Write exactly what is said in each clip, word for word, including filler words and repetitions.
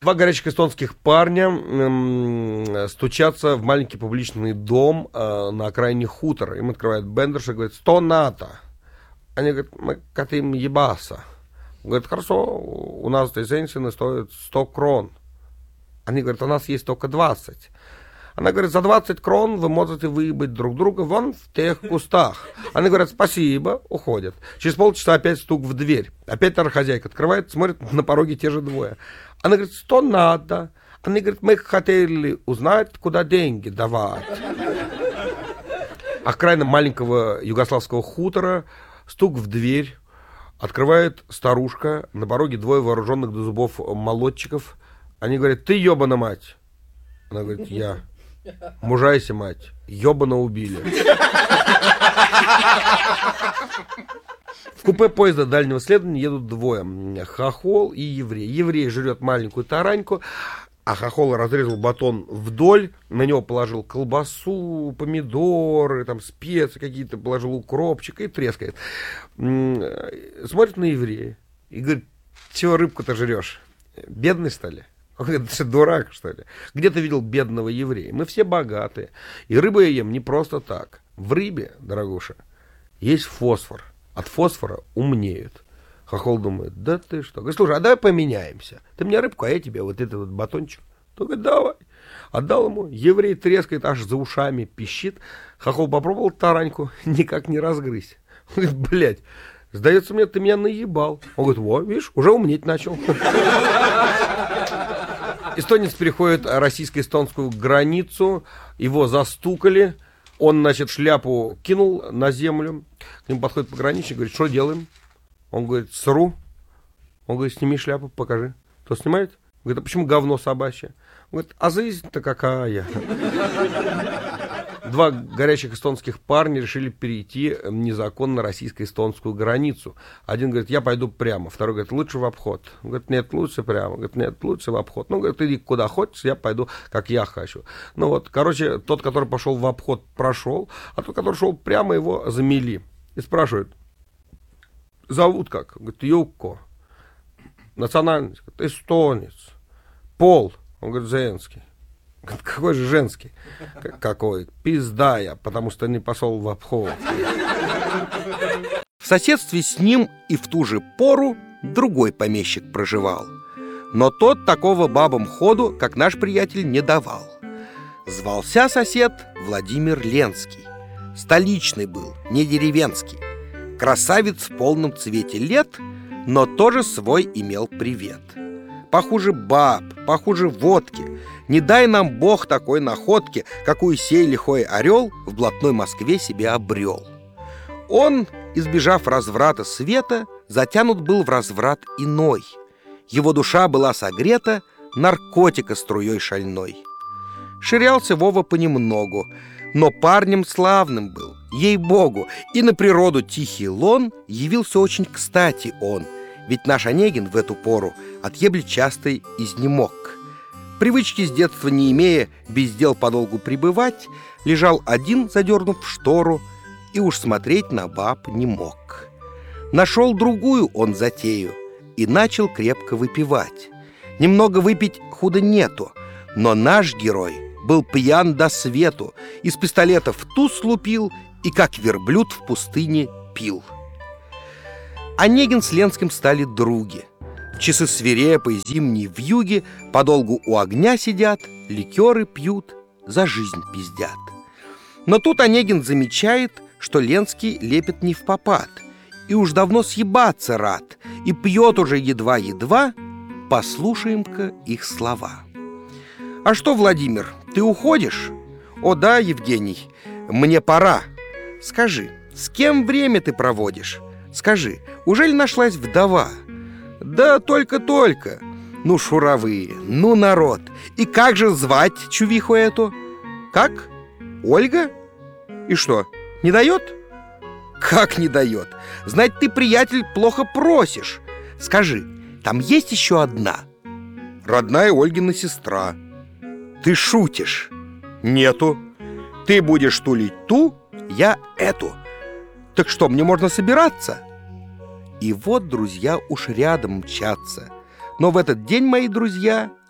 Два горячих эстонских парня м, стучатся в маленький публичный дом э, на окраине хутора. Им открывает бендерша и говорит: «Сто ната». Они говорят: «Мы хотим ебаться». Говорит: «Хорошо, у нас этой женщины стоит сто крон». Они говорят: «У нас есть только двадцать». Она говорит: «За двадцать крон вы можете выебать друг друга вон в тех кустах». Они говорят: «Спасибо», уходят. Через полчаса опять стук в дверь. Опять хозяйка открывает, смотрит, на пороге те же двое. Она говорит: «Что надо?» Они говорят: «Мы хотели узнать, куда деньги давать». Окраина маленького югославского хутора, стук в дверь. Открывает старушка, на пороге двое вооруженных до зубов молодчиков. Они говорят: «Ты ебана мать». Она говорит: «Я». «Мужайся, мать, ебано убили». В купе поезда дальнего следования едут двое: хохол и еврей. Еврей жрет маленькую тараньку, а хохол разрезал батон вдоль, на него положил колбасу, помидоры, там специи какие-то, положил укропчик и трескает. Смотрит на еврея и говорит: «Чего рыбку-то жрешь? Бедный, что ли?» Он говорит: «Ты что, дурак, что ли? Где ты видел бедного еврея? Мы все богатые. И рыбу я ем не просто так. В рыбе, дорогуша, есть фосфор. От фосфора умнеют». Хохол думает: «Да ты что? Говорит: слушай, а давай поменяемся. Ты мне рыбку, а я тебе вот этот вот батончик». Он говорит: давай. Отдал ему. Еврей трескает, аж за ушами пищит. Хохол попробовал тараньку, никак не разгрызть. Он говорит: блядь, сдается мне, ты меня наебал. Он говорит: во, видишь, уже умнеть начал. Эстонец переходит российско-эстонскую границу, его застукали, он, значит, шляпу кинул на землю, к нему подходит пограничник, говорит: что делаем? Он говорит: сру. Он говорит: сними шляпу, покажи. Кто снимает? Говорит: а почему говно собачье? Он говорит: а жизнь-то какая? Два горячих эстонских парня решили перейти незаконно российско-эстонскую границу. Один говорит: я пойду прямо. Второй говорит: лучше в обход. Он говорит: нет, лучше прямо. Он говорит: нет, лучше в обход. Ну, говорит: иди куда хочешь, я пойду, как я хочу. Ну вот, короче, тот, который пошел в обход, прошел, а тот, который шел прямо, его замели. И спрашивают: зовут как? Он говорит: Юкко. Национальность? Говорит: эстонец. Пол? Он говорит: женский. Какой же женский? Какой? Пизда я, потому что не пошел в обход. В соседстве с ним и в ту же пору другой помещик проживал. Но тот такого бабам ходу, как наш приятель, не давал. Звался сосед Владимир Ленский. Столичный был, не деревенский. Красавец в полном цвете лет, но тоже свой имел привет. Похуже баб, похуже водки. Не дай нам Бог такой находки, какую сей лихой орел в блатной Москве себе обрел. Он, избежав разврата света, затянут был в разврат иной. Его душа была согрета наркотика струей шальной. Ширялся Вова понемногу, но парнем славным был, ей-богу, и на природу тихий лон явился очень кстати он, ведь наш Онегин в эту пору от ебли частой изнемог. Привычки с детства не имея без дел подолгу пребывать, лежал один, задернув штору, и уж смотреть на баб не мог. Нашел другую он затею и начал крепко выпивать. Немного выпить худо нету, но наш герой был пьян до свету, из пистолета в туз лупил и, как верблюд, в пустыне пил. Онегин с Ленским стали други. Часы свирепой зимней вьюги подолгу у огня сидят, ликеры пьют, за жизнь пиздят. Но тут Онегин замечает, что Ленский лепит не впопад, и уж давно съебаться рад, и пьет уже едва-едва. Послушаем-ка их слова. «А что, Владимир, ты уходишь?» «О да, Евгений, мне пора. Скажи, с кем время ты проводишь? Скажи, ужели нашлась вдова?» «Да только-только». «Ну, шуровые, ну, народ. И как же звать чувиху эту?» «Как? Ольга? И что, не дает?» «Как не дает? Знать, ты, приятель, плохо просишь. Скажи, там есть еще одна?» «Родная Ольгина сестра». «Ты шутишь?» «Нету. Ты будешь тулить ту, я эту. Так что, мне можно собираться?» И вот друзья уж рядом мчатся. Но в этот день, мои друзья,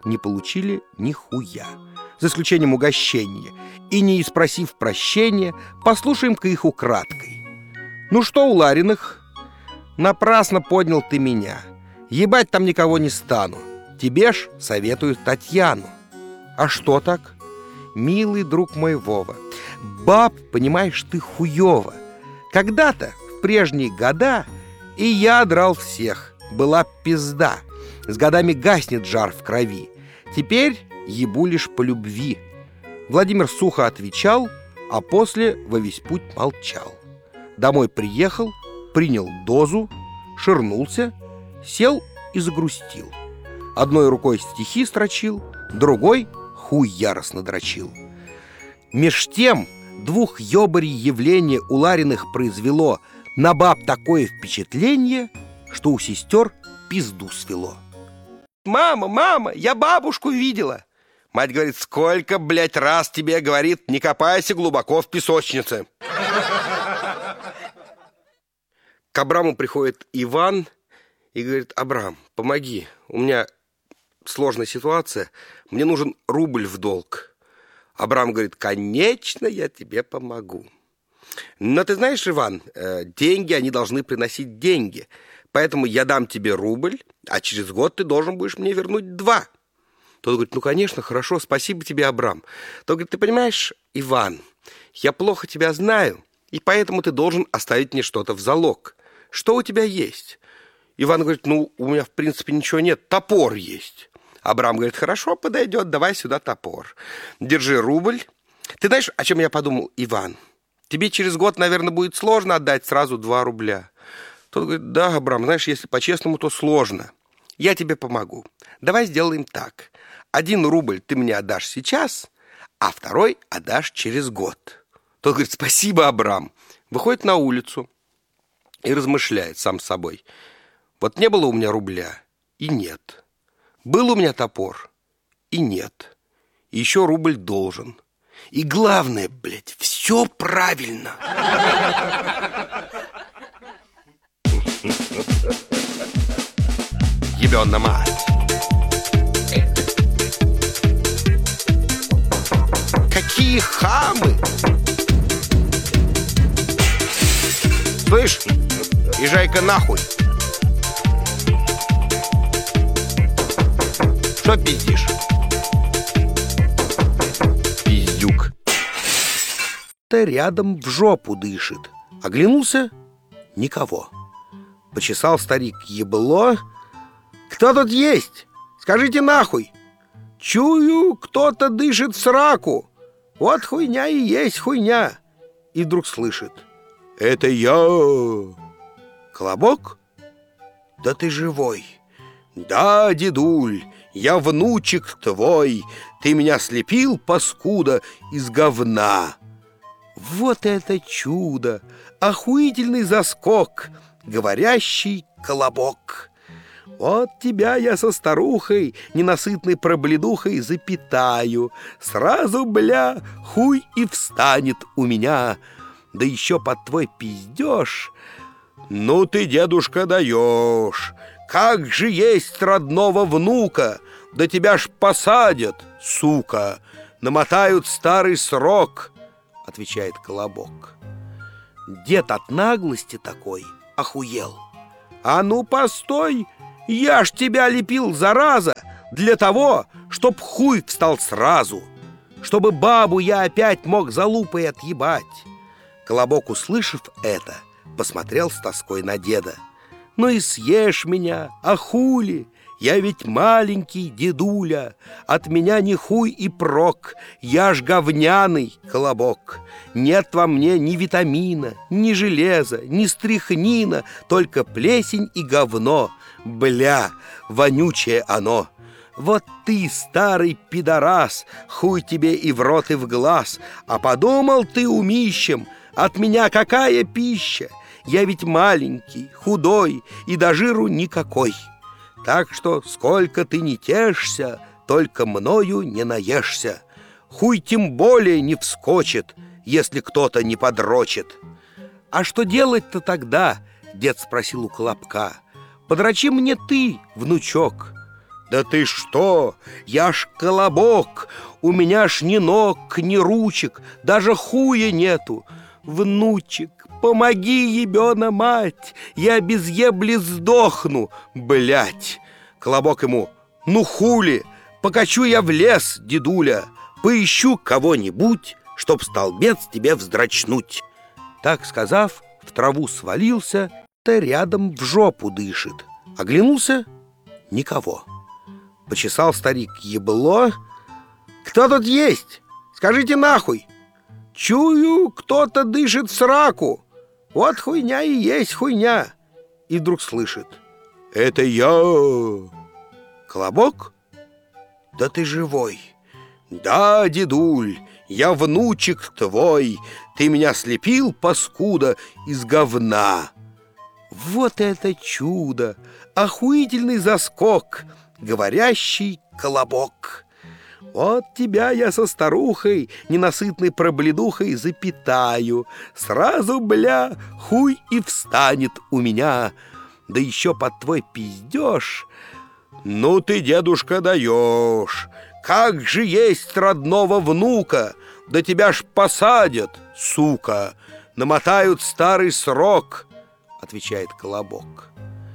не получили нихуя, за исключением угощения. И не испросив прощения, послушаем-ка их украдкой. Ну что у Лариных? Напрасно поднял ты меня. Ебать там никого не стану. Тебе ж советую Татьяну. А что так? Милый друг мой Вова, баб, понимаешь, ты хуёво. Когда-то, в прежние года, и я драл всех. Была пизда. С годами гаснет жар в крови. Теперь ебу лишь по любви. Владимир сухо отвечал, а после во весь путь молчал. Домой приехал, принял дозу, ширнулся, сел и загрустил. Одной рукой стихи строчил, другой хуй яростно дрочил. Меж тем двух ёбарей явление у Лариных произвело на баб такое впечатление, что у сестер пизду свело. «Мама, мама, я бабушку видела!» Мать говорит: «Сколько, блядь, раз тебе говорит, не копайся глубоко в песочнице!» К Абраму приходит Иван и говорит: «Абрам, помоги, у меня сложная ситуация, мне нужен рубль в долг». Абрам говорит: «Конечно, я тебе помогу. Но ты знаешь, Иван, деньги, они должны приносить деньги, поэтому я дам тебе рубль, а через год ты должен будешь мне вернуть два». Тот говорит: «Ну, конечно, хорошо, спасибо тебе, Абрам». Тот говорит: «Ты понимаешь, Иван, я плохо тебя знаю, и поэтому ты должен оставить мне что-то в залог. Что у тебя есть?» Иван говорит: «Ну, у меня, в принципе, ничего нет, топор есть». Абрам говорит: «Хорошо, подойдет, давай сюда топор. Держи рубль». Ты знаешь, о чем я подумал, Иван? Тебе через год, наверное, будет сложно отдать сразу два рубля. Тот говорит: «Да, Абрам, знаешь, если по-честному, то сложно. Я тебе помогу. Давай сделаем так. Один рубль ты мне отдашь сейчас, а второй отдашь через год». Тот говорит: «Спасибо, Абрам». Выходит на улицу и размышляет сам с собой. Вот не было у меня рубля, и нет. Был у меня топор, и нет. И еще рубль должен. И главное, блядь, все правильно. Ебёна мать. Какие хамы! Слышь, езжай-ка нахуй. Что пиздишь? Пиздюк. Ты рядом в жопу дышит. Оглянулся — никого. Почесал старик ебло. «Кто тут есть? Скажите нахуй!» «Чую, кто-то дышит в сраку. Вот хуйня и есть хуйня». И вдруг слышит: «Это я!» «Колобок? Да ты живой!» «Да, дедуль, я внучек твой. Ты меня слепил, паскуда, из говна». Вот это чудо! Охуительный заскок! Говорящий колобок! Вот тебя я со старухой, ненасытной пробледухой, запитаю. Сразу, бля, хуй и встанет у меня. Да еще под твой пиздеж. Ну ты, дедушка, даешь. Как же есть родного внука. Да тебя ж посадят, сука. Намотают старый срок, отвечает колобок. Дед от наглости такой охуел. А ну постой, я ж тебя лепил, зараза, для того, чтоб хуй встал сразу, чтобы бабу я опять мог за лупой отъебать. Колобок, услышав это, посмотрел с тоской на деда. Ну и съешь меня, а хули? Я ведь маленький дедуля, от меня ни хуй и прок, я ж говняный колобок. Нет во мне ни витамина, ни железа, ни стряхнина, только плесень и говно. Бля, вонючее оно. Вот ты, старый пидорас, хуй тебе и в рот, и в глаз. А подумал ты умищем, от меня какая пища? Я ведь маленький, худой и до жиру никакой. Так что сколько ты не тешься, только мною не наешься. Хуй тем более не вскочит, если кто-то не подрочит. А что делать-то тогда? Дед спросил у колобка. Подрочи мне ты, внучок. Да ты что? Я ж колобок, у меня ж ни ног, ни ручек, даже хуя нету. Внучек, помоги, ебена мать, я без ебли сдохну, блять. Колобок ему: ну хули, покачу я в лес, дедуля, поищу кого-нибудь, чтоб столбец тебе вздрачнуть. Так сказав, в траву свалился, то рядом в жопу дышит. Оглянулся — никого. Почесал старик ебло. Кто тут есть? Скажите нахуй. Чую, кто-то дышит в сраку. Вот хуйня и есть хуйня. И вдруг слышит: это я. Колобок? Да ты живой. Да, дедуль, я внучек твой. Ты меня слепил, паскуда, из говна. Вот это чудо! Охуительный заскок! Говорящий колобок! Вот тебя я со старухой, ненасытной пробледухой, запитаю. Сразу, бля, хуй и встанет у меня. Да еще под твой пиздеж. Ну ты, дедушка, даешь! Как же есть родного внука! Да тебя ж посадят, сука! Намотают старый срок! Отвечает колобок.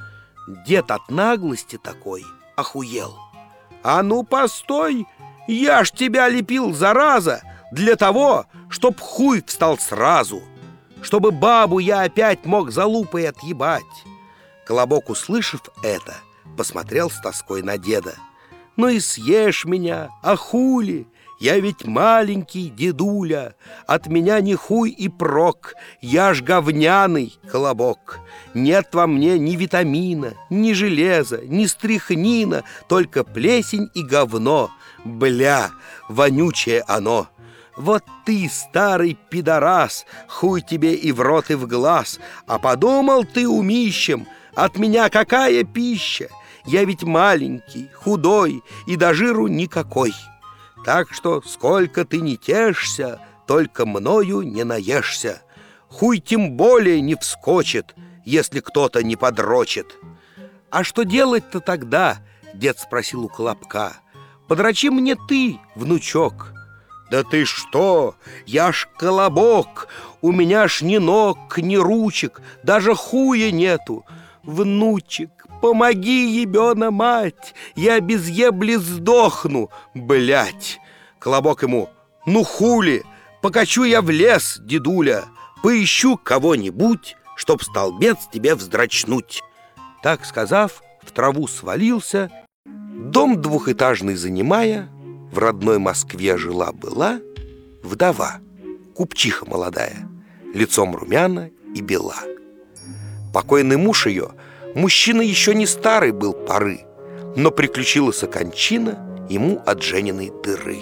Дед от наглости такой охуел. А ну постой! Я ж тебя лепил, зараза, для того, чтоб хуй встал сразу, чтобы бабу я опять мог за лупой отъебать. Колобок, услышав это, посмотрел с тоской на деда. Ну и съешь меня, а хули? Я ведь маленький, дедуля, от меня ни хуй и прок, я ж говняный, колобок. Нет во мне ни витамина, ни железа, ни стрихнина, только плесень и говно. Бля, вонючее оно. Вот ты, старый пидорас, хуй тебе и в рот, и в глаз. А подумал ты умищем, от меня какая пища? Я ведь маленький, худой и до жиру никакой. Так что сколько ты не тешься, только мною не наешься. Хуй тем более не вскочит, если кто-то не подрочит. А что делать-то тогда? Дед спросил у колобка. Подрочи мне ты, внучок. Да ты что? Я ж колобок, у меня ж ни ног, ни ручек, даже хуя нету. Внучек, помоги, ебена мать, я без ебли сдохну, блять. Колобок ему: ну хули, покачу я в лес, дедуля, поищу кого-нибудь, чтоб столбец тебе вздрачнуть. Так сказав, в траву свалился. Дом двухэтажный занимая, в родной Москве жила-была вдова, купчиха молодая, лицом румяна и бела. Покойный муж ее, мужчина еще не старый был поры, но приключилась кончина ему от жениной дыры.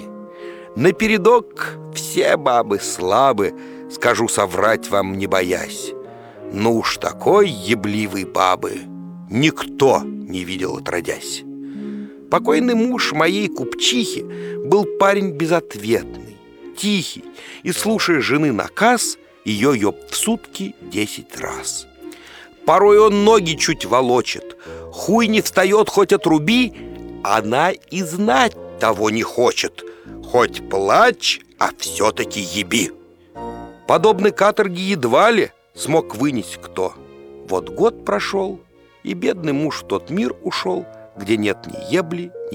Напередок все бабы слабы, скажу соврать вам не боясь. Но уж такой ебливой бабы никто не видел отродясь. Покойный муж моей купчихи был парень безответный, тихий, и, слушая жены наказ, ее ёб в сутки десять раз. Порой он ноги чуть волочит, хуй не встает, хоть отруби, она и знать того не хочет, хоть плачь, а все-таки еби. Подобной каторги едва ли смог вынести кто. Вот год прошел, и бедный муж в тот мир ушел, где нет ни ебли, ни